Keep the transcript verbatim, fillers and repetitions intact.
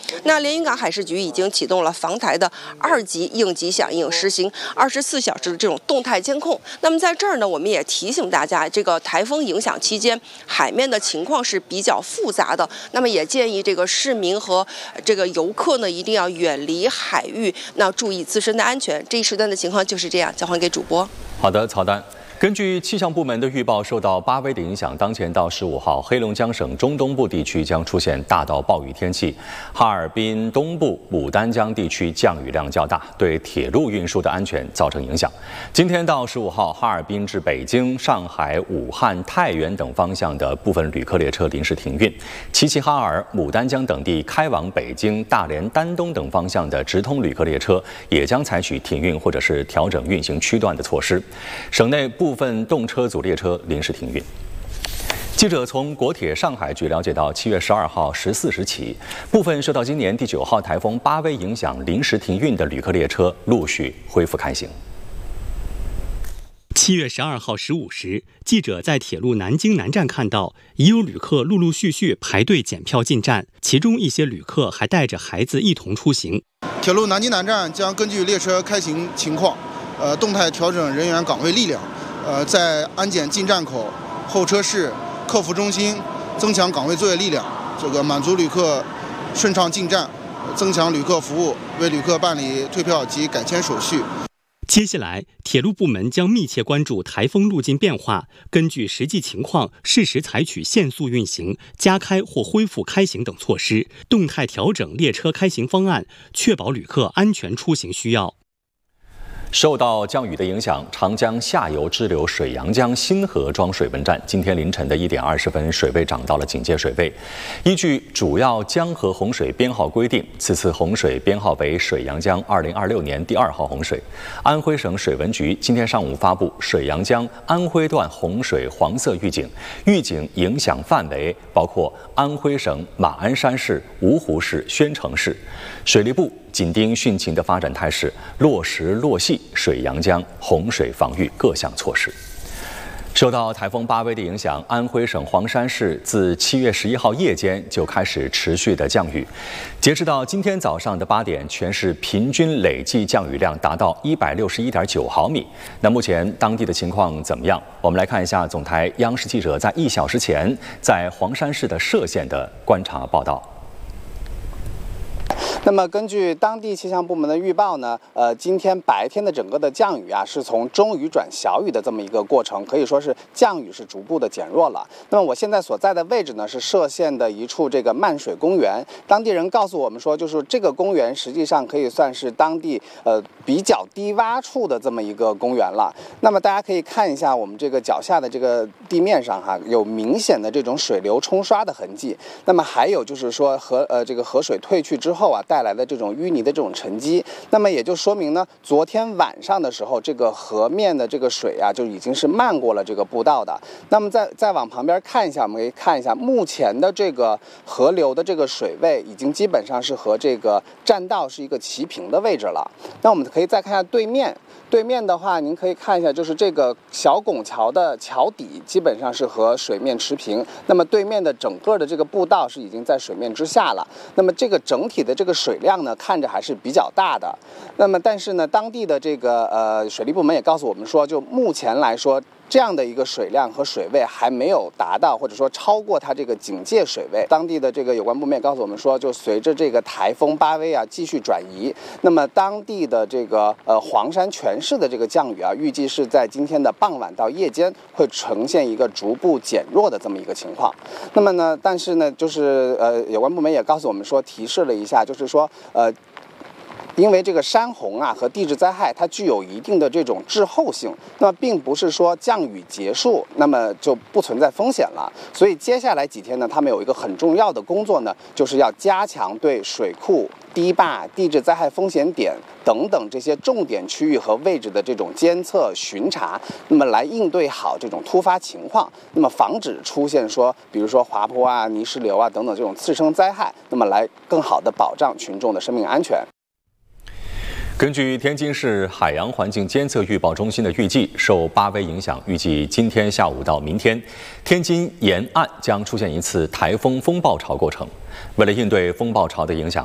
那连云港海事局已经启动了防台的二级应急响应，实行二十四小时的这种动态监控。那么在这儿呢，我们也提醒大家，这个台风影响期间，海面的情况是比较复杂的。那么也建议这个市民和这个游客呢，一定要远离海域，那注意自身的安全。这一时段的情况就是这样，交还给主播。 好的，曹丹。根据气象部门的预报，受到八威的影响，当前到十五号，黑龙江省中东部地区将出现大到暴雨天气，哈尔滨东部、牡丹江地区降雨量较大，对铁路运输的安全造成影响。今天到十五号，哈尔滨至北京、上海、武汉、太原等方向的部分旅客列车临时停运，齐齐哈尔、牡丹江等地开往北京、大连、丹东等方向的直通旅客列车也将采取停运或者是调整运行区段的措施。省内部分动车组列车临时停运。记者从国铁上海局了解到，七月十二号十四时起，部分受到今年第九号台风八威影响临时停运的旅客列车陆续恢复开行。 七月十二号十五时，记者在铁路南京南站看到，已有旅客陆陆续续排队检票进站，其中一些旅客还带着孩子一同出行。 铁路南京南站将根据列车开行情况，呃，动态调整人员岗位力量。呃，在安检进站口、候车室、客服中心增强岗位作业力量，这个满足旅客顺畅进站，增强旅客服务，为旅客办理退票及改签手续。 接下来，铁路部门将密切关注台风路径变化，根据实际情况，适时采取限速运行、加开或恢复开行等措施，动态调整列车开行方案，确保旅客安全出行需要。 受到降雨的影响，长江下游支流水阳江新河庄水文站今天凌晨的一点二十分，水位涨到了警戒水位。依据主要江河洪水编号规定，此次洪水编号为水阳江二零二六年第二号洪水。安徽省水文局今天上午发布水阳江安徽段洪水黄色预警，预警影响范围包括安徽省马鞍山市、芜湖市、宣城市。水利部紧盯汛情的发展态势，落实落细水阳江洪水防御各项措施。受到台风八威的影响，安徽省黄山市自七月十一号夜间就开始持续的降雨，截止到今天早上的八点，全市平均累计降雨量达到一百六十一点九毫米。那目前当地的情况怎么样？我们来看一下总台央视记者在一小时前在黄山市的歙县的观察报道。 那么根据当地气象部门的预报呢，呃，今天白天的整个的降雨啊，是从中雨转小雨的这么一个过程，可以说是降雨是逐步的减弱了。那么我现在所在的位置呢，是歙县的一处这个漫水公园。当地人告诉我们说，就是这个公园实际上可以算是当地呃比较低洼处的这么一个公园了。那么大家可以看一下我们这个脚下的这个地面上哈，有明显的这种水流冲刷的痕迹。那么还有就是说河呃这个河水退去之后啊，带来的这种淤泥的这种沉积，那么也就说明呢，昨天晚上的时候，这个河面的这个水啊，就已经是漫过了这个步道的。那么再再往旁边看一下，我们可以看一下目前的这个河流的这个水位，已经基本上是和这个栈道是一个齐平的位置了。那我们可以再看一下对面。对面的话，您可以看一下，就是这个小拱桥的桥底基本上是和水面持平。那么对面的整个的这个步道是已经在水面之下了。那么这个整体的这个水量呢，看着还是比较大的。那么但是呢，当地的这个呃水利部门也告诉我们说，就目前来说，这样的一个水量和水位还没有达到，或者说超过它这个警戒水位。当地的这个有关部门也告诉我们说，就随着这个台风八威啊继续转移，那么当地的这个呃黄山全市的这个降雨啊，预计是在今天的傍晚到夜间会呈现一个逐步减弱的这么一个情况。那么呢，但是呢，就是呃有关部门也告诉我们说，提示了一下，就是说呃。因为这个山洪啊和地质灾害，它具有一定的这种滞后性，那么并不是说降雨结束，那么就不存在风险了。所以接下来几天呢，他们有一个很重要的工作呢，就是要加强对水库、堤坝、地质灾害风险点等等这些重点区域和位置的这种监测巡查，那么来应对好这种突发情况，那么防止出现说，比如说滑坡啊、泥石流啊等等这种次生灾害，那么来更好的保障群众的生命安全。 根据天津市海洋环境监测预报中心的预计，受八威影响，预计今天下午到明天，天津沿岸将出现一次台风风暴潮过程。为了应对风暴潮的影响，